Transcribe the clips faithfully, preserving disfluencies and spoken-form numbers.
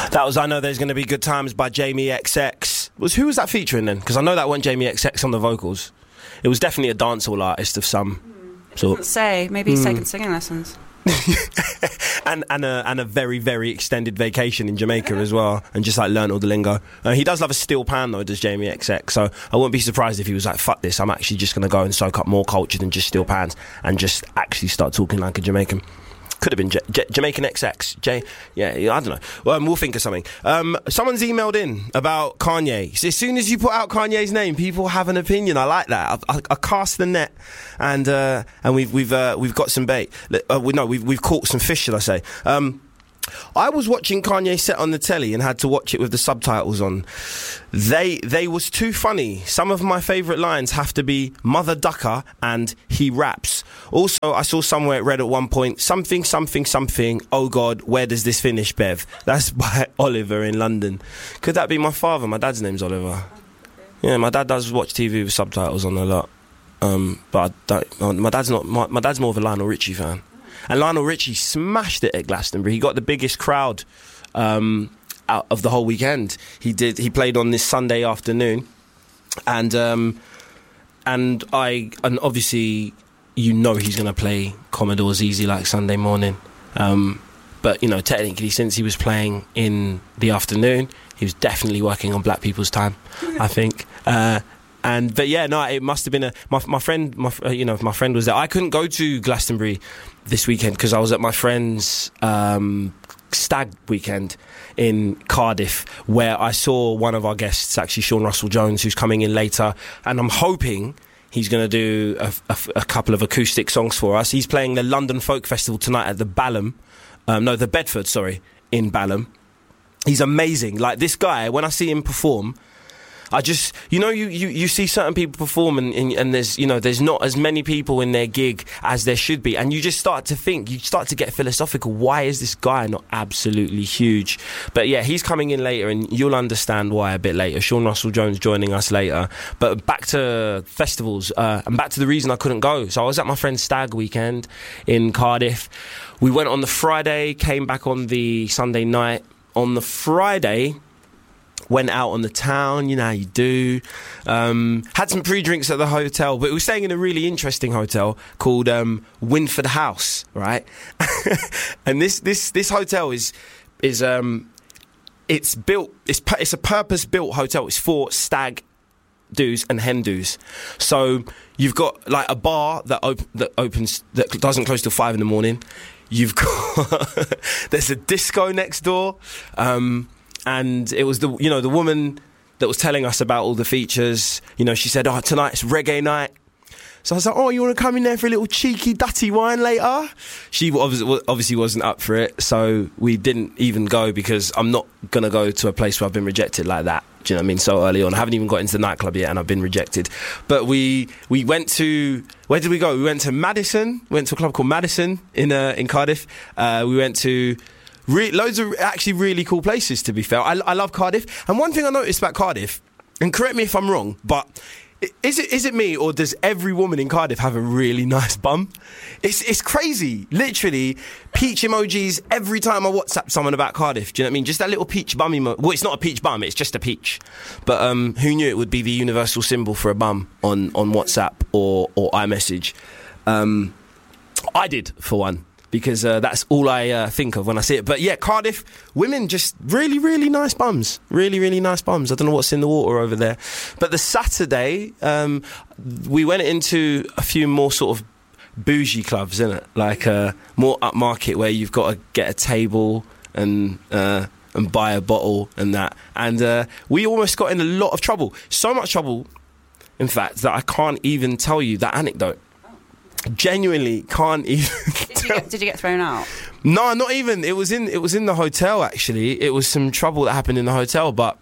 That was I Know There's Gonna Be Good Times by Jamie X X. Was who was that featuring then? Because I know that wasn't Jamie X X on the vocals. It was definitely a dancehall artist of some mm. sort. Doesn't say. Maybe he's mm. taking singing lessons. and and a, and a very, very extended vacation in Jamaica as well, and just like learn all the lingo. Uh, he does love a steel pan though, does Jamie X X, so I wouldn't be surprised if he was like, fuck this, I'm actually just going to go and soak up more culture than just steel pans and just actually start talking like a Jamaican. Could have been J- J- Jamaican X X. J- yeah, I don't know. Well, um, we'll think of something. Um, someone's emailed in about Kanye. So as soon as you put out Kanye's name, people have an opinion. I like that. I, I, I cast the net, and uh, and we've we've uh, we've got some bait. Uh, we no, we've we've caught some fish, should I say? Um, I was watching Kanye set on the telly and had to watch it with the subtitles on. They they was too funny. Some of my favourite lines have to be Mother Ducker and he raps. Also, I saw somewhere it read at one point, something, something, something, oh God, where does this finish, Bev? That's by Oliver in London. Could that be my father? My dad's name's Oliver. Yeah, my dad does watch T V with subtitles on a lot. Um, but I don't, my dad's not. My, my dad's more of a Lionel Richie fan. And Lionel Richie smashed it at Glastonbury. He got the biggest crowd um, out of the whole weekend. He did. He played on this Sunday afternoon, and um, and I and obviously you know he's going to play Commodore's Easy Like Sunday Morning. Um, but you know, technically, since he was playing in the afternoon, he was definitely working on Black people's time, I think. Uh, And but yeah, no, it must have been a my my friend, my uh, you know, my friend was there. I couldn't go to Glastonbury this weekend because I was at my friend's um, stag weekend in Cardiff, where I saw one of our guests, actually Sean Russell Jones, who's coming in later, and I'm hoping he's going to do a, a, a couple of acoustic songs for us. He's playing the London Folk Festival tonight at the Balham, um, no, the Bedford, sorry, in Balham. He's amazing. Like this guy, when I see him perform, I just, you know, you, you, you see certain people perform and, and, and there's, you know, there's not as many people in their gig as there should be. And you just start to think, you start to get philosophical. Why is this guy not absolutely huge? But yeah, he's coming in later and you'll understand why a bit later. Sean Russell Jones joining us later. But back to festivals uh, and back to the reason I couldn't go. So I was at my friend's stag weekend in Cardiff. We went on the Friday, came back on the Sunday night. On the Friday, went out on the town, you know how you do. Um, had some pre-drinks at the hotel, but we were staying in a really interesting hotel called um, Winford House, right? And this this this hotel is is um, it's built. It's it's a purpose-built hotel. It's for stag do's and hen do's. So you've got like a bar that op- that opens that doesn't close till five in the morning. You've got there's a disco next door. Um, And it was the you know the woman that was telling us about all the features. You know, she said, "Oh, tonight's reggae night." So I was like, "Oh, you want to come in there for a little cheeky, dutty wine later?" She obviously, obviously wasn't up for it, so we didn't even go because I'm not gonna go to a place where I've been rejected like that. Do you know what I mean? So early on, I haven't even got into the nightclub yet, and I've been rejected. But we we went to where did we go? We went to Madison. We went to a club called Madison in uh, in Cardiff. Uh, we went to. Re- loads of actually really cool places, to be fair. I, I love Cardiff. And one thing I noticed about Cardiff, and correct me if I'm wrong, but is it is it me or does every woman in Cardiff have a really nice bum? It's it's crazy. Literally, peach emojis every time I WhatsApp someone about Cardiff. Do you know what I mean? Just that little peach bum emoji. Well, it's not a peach bum, it's just a peach. But um, who knew it would be the universal symbol for a bum on, on WhatsApp or, or iMessage? Um, I did, for one. Because uh, that's all I uh, think of when I see it. But yeah, Cardiff, women just really, really nice bums. Really, really nice bums. I don't know what's in the water over there. But the Saturday, um, we went into a few more sort of bougie clubs, innit? Like uh, more upmarket where you've got to get a table and uh, and buy a bottle and that. And uh, we almost got in a lot of trouble. So much trouble, in fact, that I can't even tell you that anecdote. Genuinely can't even. Did you, get, did you get thrown out? No, not even. It was in. It was in the hotel. Actually, it was some trouble that happened in the hotel. But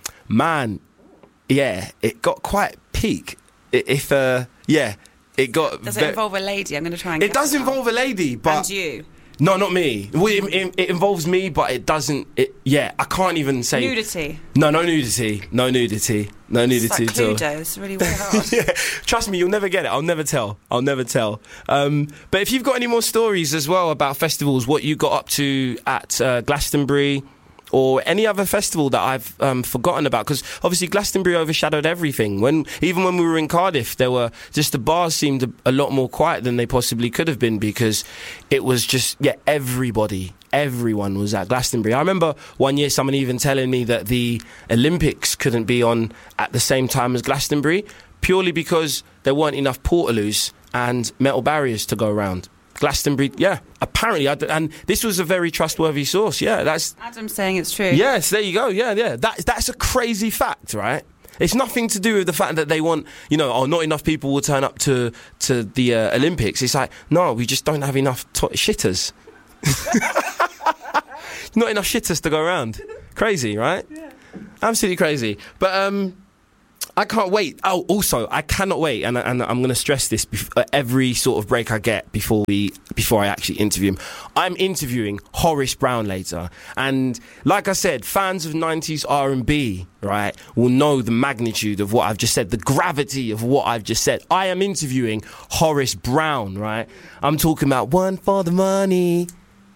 man, yeah, it got quite peak. If uh, yeah, it got. Does it ve- involve a lady? I'm going to try and. It does involve a lady, but and you. No, not me. Well, it, it, it involves me, but it doesn't. It, yeah, I can't even say nudity. No, no nudity. No nudity. No nudity it's at like all. Cluedo. It's really weird. Hard. Yeah, trust me, you'll never get it. I'll never tell. I'll never tell. Um, but if you've got any more stories as well about festivals, what you got up to at uh, Glastonbury, or any other festival that I've um, forgotten about, because obviously Glastonbury overshadowed everything. When even when we were in Cardiff, there were just the bars seemed a, a lot more quiet than they possibly could have been, because it was just yeah everybody, everyone was at Glastonbury. I remember one year someone even telling me that the Olympics couldn't be on at the same time as Glastonbury, purely because there weren't enough portaloos and metal barriers to go around. Glastonbury, yeah, apparently, I d- and this was a very trustworthy source. Yeah, that's Adam's saying it's true. yes. There you go. Yeah, yeah. That that's a crazy fact, right? It's nothing to do with the fact that they want, you know, oh, not enough people will turn up to to the uh, Olympics. It's like, no, we just don't have enough to- shitters. Not enough shitters to go around. Crazy, right? Yeah. Absolutely crazy. But um. I can't wait. Oh, also, I cannot wait, and, and I'm going to stress this bef- every sort of break I get before we before I actually interview him. I'm interviewing Horace Brown later, and like I said, fans of nineties R and B, right, will know the magnitude of what I've just said, the gravity of what I've just said. I am interviewing Horace Brown, right? I'm talking about one for the money,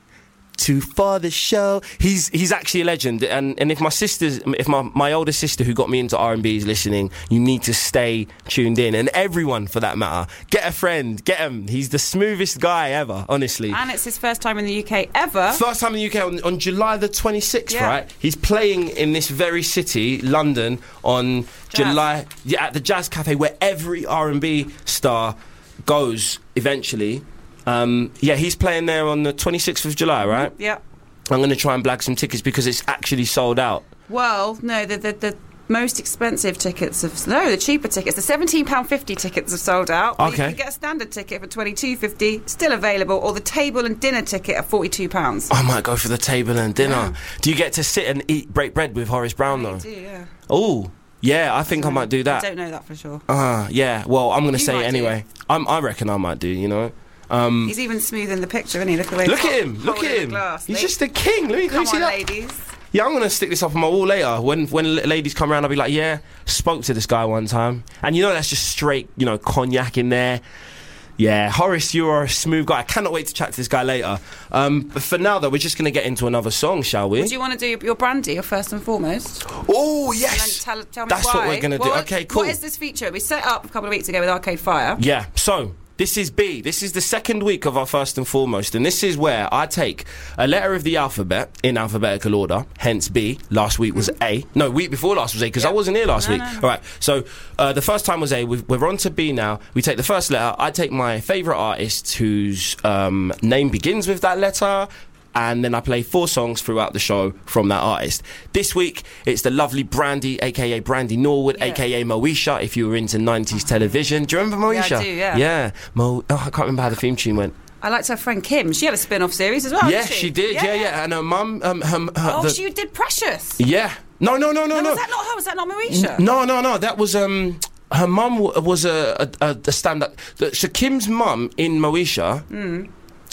two for the show. He's he's actually a legend, and and if my sister's, if my my older sister who got me into R and B is listening, you need to stay tuned in, and everyone for that matter, get a friend, get him. He's the smoothest guy ever, honestly. And it's his first time in the U K ever. First time in the U K on, on July the twenty-sixth, Yeah. right? He's playing in this very city, London, on Jazz. July, yeah, at the Jazz Cafe, where every R and B star goes eventually. Um, yeah, he's playing there on the twenty-sixth of July, right? Yeah. I'm going to try and blag some tickets because it's actually sold out. Well, no, the the, the most expensive tickets have no, the cheaper tickets, the seventeen pound fifty tickets have sold out. But Okay. you can get a standard ticket for twenty-two fifty, still available, or the table and dinner ticket at forty-two pounds. I might go for the table and dinner. Yeah. Do you get to sit and eat, break bread with Horace Brown, though? I do, yeah. Oh, yeah, I think I, might do I that. don't know that for sure. Ah, yeah. Well, I'm going to You say might it do. anyway. I'm, I reckon I might do, you know. Um, He's even smooth in the picture, isn't he? Look at the way look he's at him. Look holding at the him. glass. He's They- just a king. Let me, let me Come see on, that. ladies. Yeah, I'm going to stick this up on my wall later. When when l- ladies come around, I'll be like, yeah, spoke to this guy one time. And you know, that's just straight, you know, cognac in there. Yeah, Horace, you are a smooth guy. I cannot wait to chat to this guy later. Um, but for now, though, we're just going to get into another song, shall we? Would you want to do your brandy, your first and foremost? Oh, And yes. then tell, tell me That's why. what we're going to do. What- Okay, cool. What is this feature? We set up a couple of weeks ago with Arcade Fire. Yeah, so this is B. This is the second week of our first and foremost, and this is where I take a letter of the alphabet in alphabetical order, hence B. Last week was A. No, week before last was A, because I Yeah. wasn't here last No, week. no, no. All right, so uh, the first time was A. We've, we're on to B now. We take the first letter. I take my favourite artist whose um, name begins with that letter, and then I play four songs throughout the show from that artist. This week, it's the lovely Brandy, a k a. Brandy Norwood, Yeah. a k a. Moesha, if you were into nineties television. Do you remember Yeah, I Moesha? do, yeah. Yeah. Mo- oh, I can't remember how the theme tune went. I liked her friend Kim. She had a spin-off series as well, yeah, didn't she? she did. Yeah, yeah. And her mum... Um, her, her, Oh, the- she did Precious. Yeah. No, no, no, no, No, no. was that not her? Was that not Moesha? No, no, no. That was... um. Her mum w- was a, a, a stand-up... the- So Kim's mum in Moesha... Mm.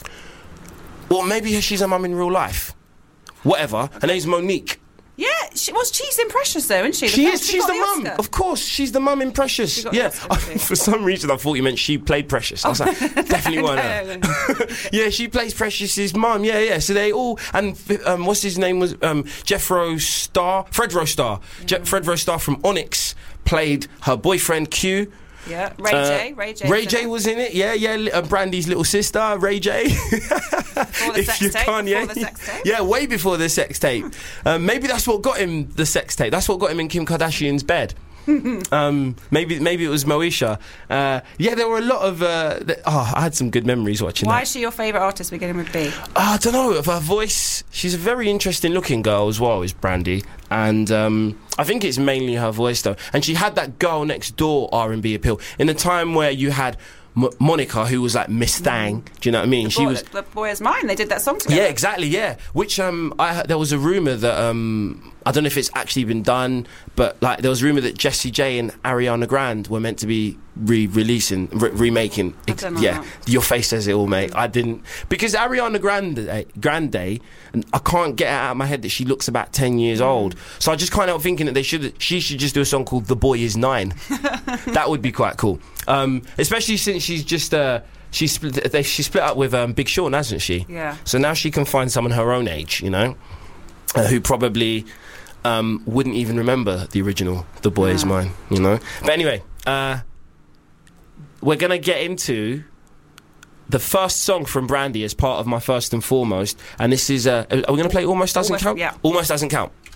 Well, maybe she's a mum in real life. Whatever. Her name's Monique. Yeah, she was. She's in Precious, though, isn't she? The She first- is. She's got the mum. Oscar. Of course, she's the mum in Precious. She got the Yeah. Oscar, didn't she? For some reason, I thought you meant she played Precious. I was like, definitely No, weren't no, her. no. Yeah, she plays Precious's mum. Yeah, yeah. So they all and um, what's his name was um, Jeffro Star, Fredro Star, Je- Fredro Star from Onyx played her boyfriend Q. Yeah, Ray Uh, J. Ray J. Ray J was in it. Yeah, yeah. li- Uh, Brandy's little sister, Ray J. Before the If sex you tape. can't, yeah. Before the sex tape. Yeah, way before the sex tape. um, maybe that's what got him the sex tape. That's what got him in Kim Kardashian's bed. um, maybe maybe it was Moesha. Uh, yeah, there were a lot of. Uh, th- oh, I had some good memories watching Why that. is she your favourite artist beginning with B? Oh, I don't know. Of her voice, she's a very interesting looking girl as well, is Brandy. And um, I think it's mainly her voice though. And she had that girl next door R and B appeal in a time where you had M- Monica, who was like Miss Thang. Do you know what I mean? She Boy, was. the boy is mine. They did that song together. Yeah, exactly. Yeah, which um, I heard- there was a rumor that um, I don't know if it's actually been done, but like there was a rumor that Jessie J and Ariana Grande were meant to be re-releasing, re- remaking. I don't know yeah, that. your face says it all, mate. I didn't because Ariana Grande, Grande, and I can't get it out of my head that she looks about ten years Mm. old. So I just can't help thinking that they should, she should just do a song called "The Boy Is Nine." That would be quite cool, um, especially since she's just. Uh, She split, they, she split up with um, Big Sean, hasn't she? Yeah. So now she can find someone her own age, you know? uh, who probably um, wouldn't even remember the original The Boy Is Mine, you know? But anyway, uh, we're going to get into the first song from Brandy as part of my First and Foremost, and this is, uh, are we going to play Almost Doesn't Almost, Count? yeah. Almost Doesn't Count.